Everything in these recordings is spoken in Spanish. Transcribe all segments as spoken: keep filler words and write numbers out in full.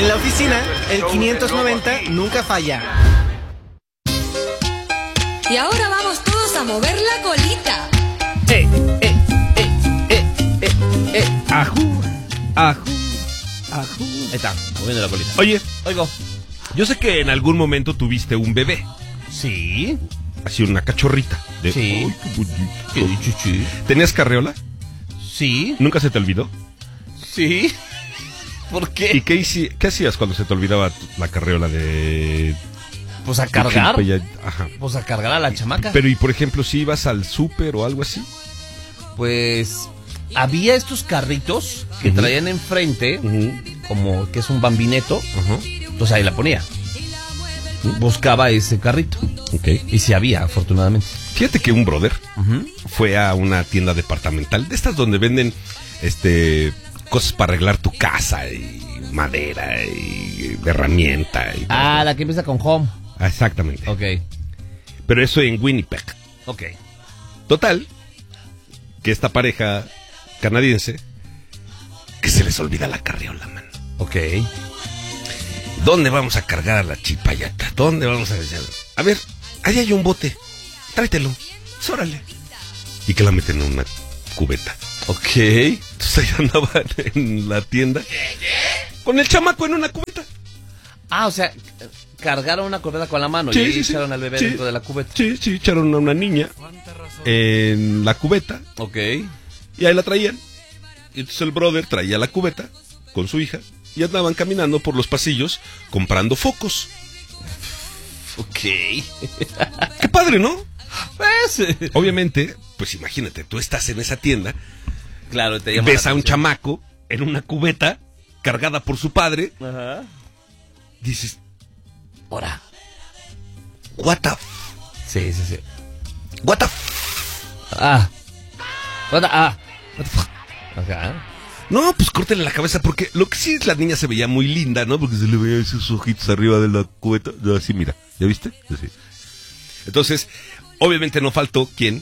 En la oficina, el quinientos noventa nunca falla. Y ahora vamos todos a mover la colita. Eh, eh, eh, eh, eh, eh. Ajú, ajú, ajú. Ahí está, moviendo la colita. Oye, Oigo. yo sé que en algún momento tuviste un bebé. Sí. Así una cachorrita. De, Sí. Ay, qué bonito. Qué chuchi. ¿Tenías carriola? Sí. ¿Nunca se te olvidó? Sí. ¿Por ¿Y qué? qué, hici- qué hacías cuando se te olvidaba tu- la carriola de... Pues a cargar. Chilpe, ya- Ajá. Pues a cargar a la chamaca. Pero y por ejemplo, si ibas al súper o algo así. Pues había estos carritos que Ujú. traían enfrente, Ujú. como que es un bambineto. Ajá. Entonces ahí la ponía. Buscaba ese carrito. Ok. Y sí había, afortunadamente. Fíjate que un brother Ujú. fue a una tienda departamental, de estas donde venden este cosas para arreglar tu casa y madera y herramienta. Y Ah, la que empieza con home. Ah, exactamente. Ok, Pero eso en Winnipeg. ok. Total, que esta pareja canadiense, que se les olvida la carriola, man. Ok. ¿Dónde vamos a cargar a la chipayata? ¿Dónde vamos a decir? A ver, ahí hay un bote. Tráetelo. Pues, órale. Y que la meten en una cubeta. Ok. Entonces ahí andaban en la tienda con el chamaco en una cubeta. Ah, o sea, cargaron una cubeta con la mano Sí, y ahí sí, sí. echaron al bebé Sí. dentro de la cubeta. Sí, sí, echaron a una niña en la cubeta Ok. y ahí la traían. Y entonces el brother traía la cubeta con su hija y andaban caminando por los pasillos comprando focos. Ok. Qué padre, ¿no? Pues, Obviamente, pues imagínate, tú estás en esa tienda, claro, te llama ves la a un atención. chamaco en una cubeta cargada por su padre, Ajá. dices, Ahora. what the, f- Sí, sí, sí. what the f-? Ah. What the- Ah. What the fuck? Ajá. No, pues córtale la cabeza, porque lo que sí es la niña se veía muy linda, ¿no? Porque se le veían esos ojitos arriba de la cubeta, así mira, ¿ya viste? Así. Entonces, obviamente no faltó quien,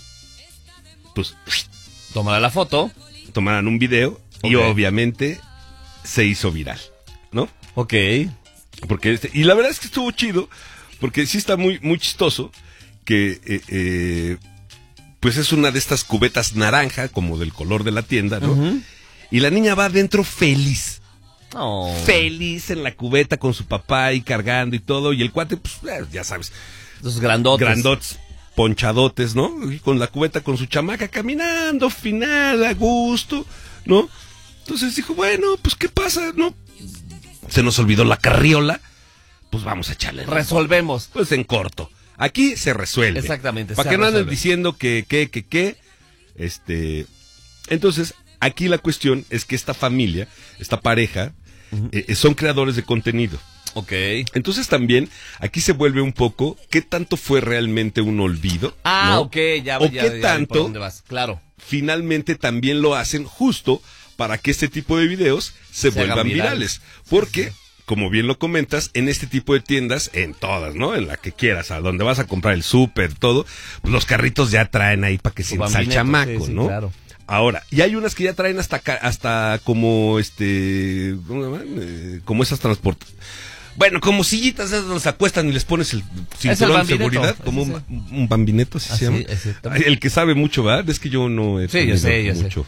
pues, Tómala la foto. tomaran un video y Ok. obviamente se hizo viral, ¿no? Ok. Porque este, y la verdad es que estuvo chido, porque sí está muy, muy chistoso que, eh, eh, pues es una de estas cubetas naranja, como del color de la tienda, ¿no? Ujú. Y la niña va adentro feliz, Oh. feliz en la cubeta con su papá y cargando y todo, y el cuate, pues, eh, ya sabes, Los grandotes. grandotes, ponchadotes, ¿no? Y con la cubeta con su chamaca caminando, final, a gusto, ¿no? Entonces dijo, bueno, pues, ¿qué pasa? ¿No? Se nos olvidó la carriola, pues vamos a echarle. Resolvemos. Pues en corto. Aquí se resuelve. Exactamente, Para se que no anden resuelve. diciendo que, que, que, que. Este. Entonces, aquí la cuestión es que esta familia, esta pareja, eh, son creadores de contenido. Ok. Entonces también aquí se vuelve un poco qué tanto fue realmente un olvido. Ah, ¿no? ok, ya, O ya, qué ya vi por tanto dónde vas. Claro. finalmente también lo hacen justo para que este tipo de videos se, Se hagan vuelvan virales. virales. Porque, como bien lo comentas, en este tipo de tiendas, en todas, ¿no? En la que quieras, a donde vas a comprar el súper, todo, pues los carritos ya traen ahí para que Su sientas al bambineto, chamaco, sí, sí, ¿no? claro. Ahora, y hay unas que ya traen hasta ca- hasta como este, ¿cómo se llaman? Eh, como esas transportes. Bueno, como sillitas esas donde se acuestan y les pones el cinturón de bambineto, seguridad, ese como sí. un, un bambineto, así Ah, se llama. sí, ese Ay, también. el que sabe mucho, ¿verdad? Es que yo no he Sí, yo tenido sé, yo sé. mucho.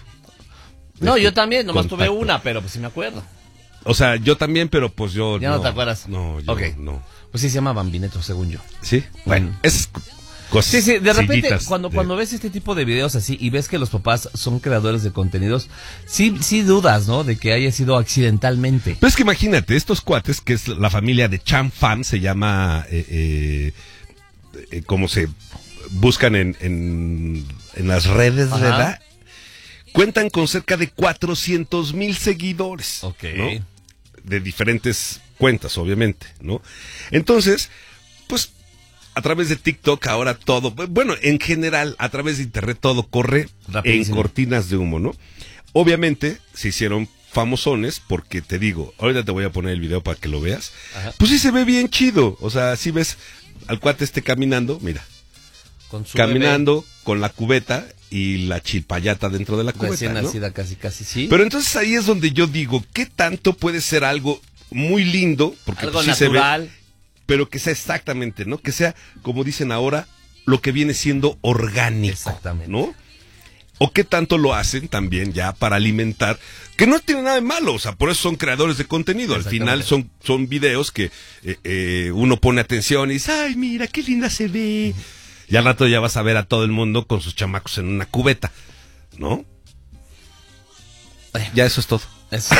No, este, yo también, nomás tuve contacto. una, pero pues sí me acuerdo. O sea, yo también, pero pues yo ¿Ya no, te acuerdas? No, yo Ok. no. Pues sí se llama bambineto, según yo. Sí, bueno, Mm. es cosas. Sí, sí, de repente, sillitas cuando, de- cuando ves este tipo de videos así y ves que los papás son creadores de contenidos, sí, sí dudas, ¿no? De que haya sido accidentalmente. Pero es que imagínate, estos cuates, que es la familia de Chan Fan, se llama, eh, eh, eh, como se buscan en, en, en las redes, Ajá. ¿verdad? Cuentan con cerca de cuatrocientos mil seguidores. Ok. ¿no? De diferentes cuentas, obviamente, ¿no? Entonces, pues, a través de TikTok ahora todo, bueno, en general, a través de internet todo corre Rapidísimo. en cortinas de humo, ¿no? Obviamente se hicieron famosones porque te digo, ahorita te voy a poner el video para que lo veas. Ajá. Pues sí se ve bien chido, o sea, si ves al cuate este caminando, mira, Con su caminando con la cubeta y la chilpayata dentro de la bebé cubeta, recién ¿no? nacida, casi, casi, sí. Pero entonces ahí es donde yo digo, ¿qué tanto puede ser algo muy lindo, porque Algo pues, sí natural. se ve, pero que sea exactamente, ¿no? Que sea, como dicen ahora, lo que viene siendo orgánico. Exactamente. ¿No? O qué tanto lo hacen también ya para alimentar, que no tiene nada de malo, o sea, por eso son creadores de contenido. Al final son, son videos que eh, eh, uno pone atención y dice, ay, mira, qué linda se ve. Y al rato ya vas a ver a todo el mundo con sus chamacos en una cubeta, ¿no? Ya eso es todo. Eso.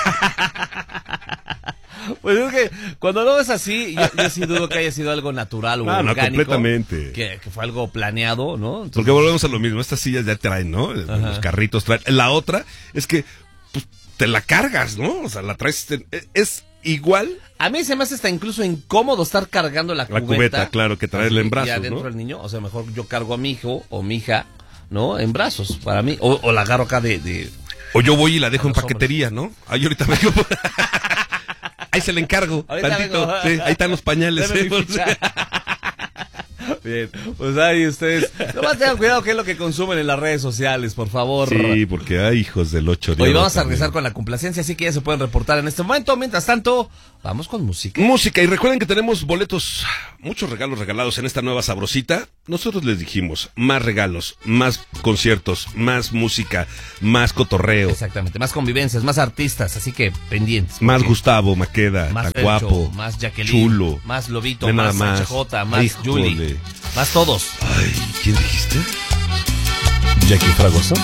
Pues es que cuando lo ves así, yo, yo sí dudo que haya sido algo natural o No, no, orgánico. completamente. Que, que fue algo planeado, ¿no? Entonces, Porque volvemos a lo mismo, estas sillas ya traen, ¿no? Ajá. Los carritos traen. La otra es que pues, te la cargas, ¿no? O sea, la traes, es igual. a mí se me hace hasta incluso incómodo estar cargando la, La cubeta. cubeta, claro, que traerla en brazos, y adentro ¿no? el niño, o sea, mejor yo cargo a mi hijo o mi hija, ¿no? En brazos, para mí. O, o la agarro acá de... de O yo voy y la dejo A en los paquetería, ¿no? Ahí ahorita me digo, ahí se le encargo, Ahorita tantito. vengo. Sí, ahí están los pañales. Deme ¿eh? mi ficha. Bien, pues ahí ustedes, nomás tengan cuidado qué es lo que consumen en las redes sociales, por favor. Sí, porque hay hijos del ocho de Hoy oro vamos a también. regresar con la complacencia, así que ya se pueden reportar en este momento. Mientras tanto, vamos con música. Música, y recuerden que tenemos boletos, muchos regalos regalados en esta nueva sabrosita. Nosotros les dijimos, más regalos, más conciertos, más música, más cotorreo, Exactamente, más convivencias, más artistas, así que pendientes. más porque Gustavo Maqueda, más tan Fercho, guapo, más Jacqueline, chulo, más Lobito, Ve nada más más. H J, más Híjole. Julie, más todos. Ay, ¿quién dijiste? Jackie Fragoso,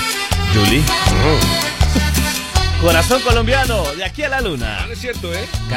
Julie, Corazón Colombiano, de aquí a la luna. Ah, no es cierto, ¿eh?